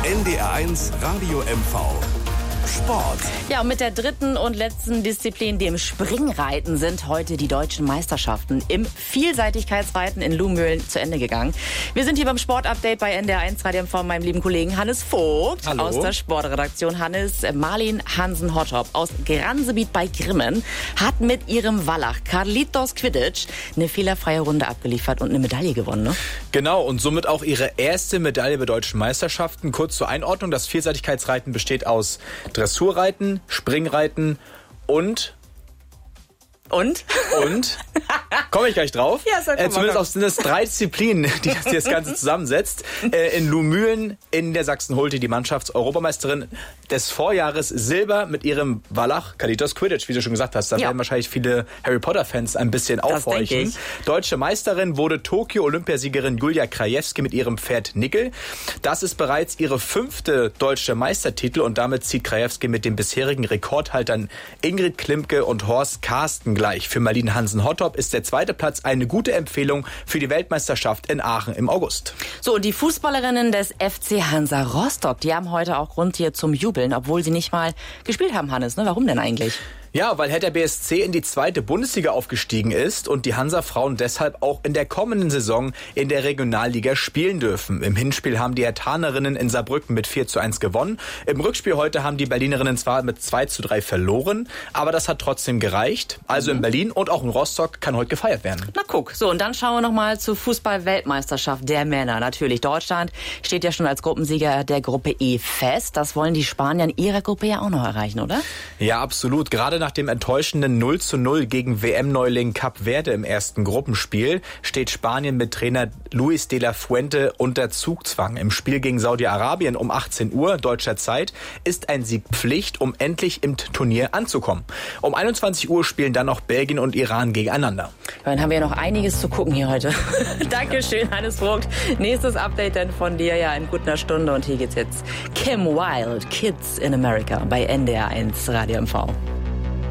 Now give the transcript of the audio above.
NDR1 Radio MV Sport. Ja, und mit der dritten und letzten Disziplin, dem Springreiten, sind heute die deutschen Meisterschaften im Vielseitigkeitsreiten in Luhmühlen zu Ende gegangen. Wir sind hier beim Sportupdate bei NDR1 Radio MV, meinem lieben Kollegen Hannes Vogt. Hallo. Aus der Sportredaktion. Hannes, Marlin Hansen-Hottop aus Gransebiet bei Grimmen hat mit ihrem Wallach Carlitos Kvidic eine fehlerfreie Runde abgeliefert und eine Medaille gewonnen, ne? Genau, und somit auch ihre erste Medaille bei deutschen Meisterschaften. Kurz zur Einordnung, das Vielseitigkeitsreiten besteht aus Dressurreiten, Springreiten und? Komme ich gleich drauf. Ja, sag mal. Zumindest sind es 3 Disziplinen, die das Ganze zusammensetzt. In Luhmühlen in der Sachsen-Holte die Mannschafts-Europameisterin des Vorjahres Silber mit ihrem Wallach Carlitos Kvidic, wie du schon gesagt hast. Da werden wahrscheinlich viele Harry Potter-Fans ein bisschen aufhorchen. Deutsche Meisterin wurde Tokio-Olympiasiegerin Julia Krajewski mit ihrem Pferd Nickel. Das ist bereits ihre 5. deutsche Meistertitel und damit zieht Krajewski mit den bisherigen Rekordhaltern Ingrid Klimke und Horst Karsten gleich. Für Marlin Hansen-Hottop ist der 2. Platz eine gute Empfehlung für die Weltmeisterschaft in Aachen im August. So, und die Fußballerinnen des FC Hansa Rostock, die haben heute auch Grund hier zum Jubeln, obwohl sie nicht mal gespielt haben, Hannes. Ne? Warum denn eigentlich? Ja, weil Hertha BSC in die 2. Bundesliga aufgestiegen ist und die Hansa-Frauen deshalb auch in der kommenden Saison in der Regionalliga spielen dürfen. Im Hinspiel haben die Herthanerinnen in Saarbrücken mit 4:1 gewonnen. Im Rückspiel heute haben die Berlinerinnen zwar mit 2:3 verloren, aber das hat trotzdem gereicht. Also in Berlin und auch in Rostock kann heute gefeiert werden. Na guck, so und dann schauen wir nochmal zur Fußball-Weltmeisterschaft der Männer. Natürlich, Deutschland steht ja schon als Gruppensieger der Gruppe E fest. Das wollen die Spanier in ihrer Gruppe ja auch noch erreichen, oder? Ja, absolut. Gerade nach dem enttäuschenden 0:0 gegen WM-Neuling Kap Verde im ersten Gruppenspiel steht Spanien mit Trainer Luis de la Fuente unter Zugzwang. Im Spiel gegen Saudi-Arabien um 18 Uhr deutscher Zeit ist ein Sieg Pflicht, um endlich im Turnier anzukommen. Um 21 Uhr spielen dann noch Belgien und Iran gegeneinander. Dann haben wir ja noch einiges zu gucken hier heute. Dankeschön, Hannes Vogt. Nächstes Update dann von dir ja in gut einer Stunde. Und hier geht's jetzt Kim Wilde, Kids in America bei NDR1 Radio MV.